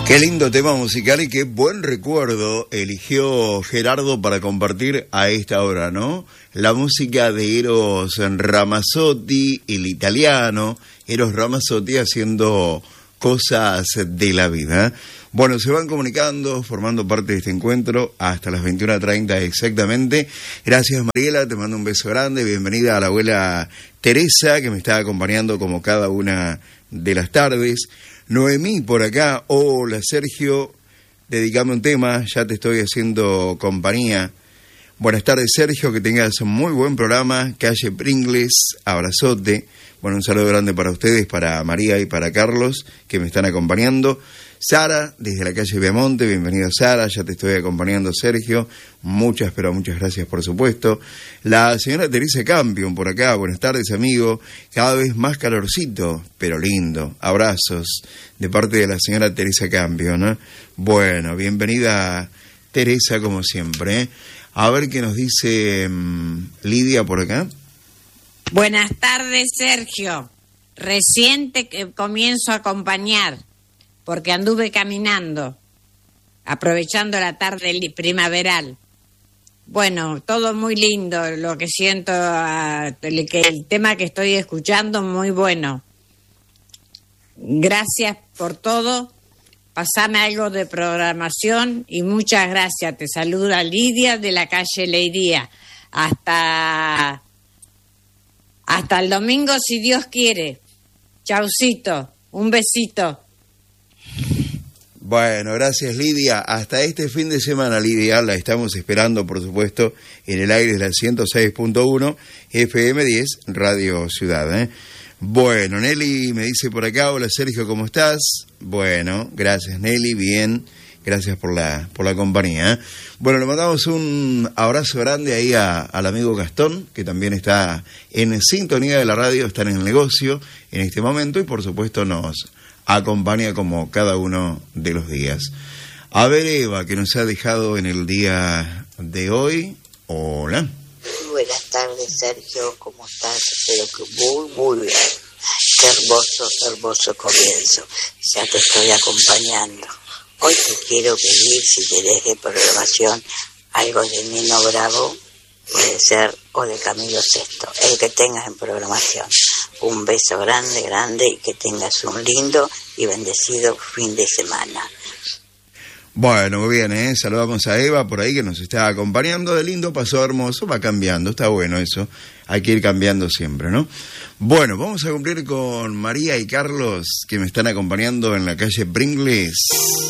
Qué lindo tema musical y qué buen recuerdo eligió Gerardo para compartir a esta hora, ¿no? La música de Eros Ramazzotti, el italiano, Eros Ramazzotti haciendo cosas de la vida. Bueno, se van comunicando, formando parte de este encuentro hasta las 21:30 exactamente. Gracias, Mariela, te mando un beso grande. Bienvenida a la abuela Teresa, que me está acompañando como cada una de las tardes. Noemí por acá, hola Sergio, dedicame un tema, ya te estoy haciendo compañía. Buenas tardes Sergio, que tengas un muy buen programa, calle Pringles, abrazote. Bueno, un saludo grande para ustedes, para María y para Carlos, que me están acompañando. Sara, desde la calle Viamonte, bienvenida Sara, ya te estoy acompañando Sergio, muchas, pero muchas gracias por supuesto. La señora Teresa Campion por acá, buenas tardes amigo, cada vez más calorcito, pero lindo, abrazos de parte de la señora Teresa Campion, ¿no? Bueno, bienvenida Teresa como siempre, ¿eh? A ver qué nos dice Lidia por acá. Buenas tardes Sergio, reciente que comienzo a acompañar, porque anduve caminando, aprovechando la tarde primaveral. Bueno, todo muy lindo, lo que siento, que el tema que estoy escuchando, muy bueno. Gracias por todo, pasame algo de programación y muchas gracias. Te saluda Lidia de la calle Leiría. Hasta el domingo, si Dios quiere. Chaucito, un besito. Bueno, gracias Lidia. Hasta este fin de semana, Lidia, la estamos esperando, por supuesto, en el aire de la 106.1 FM10 Radio Ciudad, ¿eh? Bueno, Nelly me dice por acá, hola Sergio, ¿cómo estás? Bueno, gracias Nelly, bien, gracias por la compañía, ¿eh? Bueno, le mandamos un abrazo grande ahí al amigo Gastón, que también está en sintonía de la radio, está en el negocio en este momento y por supuesto nos acompaña como cada uno de los días. A ver, Eva, que nos ha dejado en el día de hoy. Hola. Buenas tardes, Sergio, ¿cómo estás? Espero que muy bien. Qué hermoso comienzo. Ya te estoy acompañando. Hoy te quiero pedir, si querés de programación, algo de Nino Bravo, puede ser, o de Camilo Sesto, el que tengas en programación. Un beso grande y que tengas un lindo y bendecido fin de semana. Bueno, muy bien, ¿eh? Saludamos a Eva por ahí que nos está acompañando. De lindo pasó hermoso, va cambiando, está bueno eso. Hay que ir cambiando siempre, ¿no? Bueno, vamos a cumplir con María y Carlos que me están acompañando en la calle Pringles.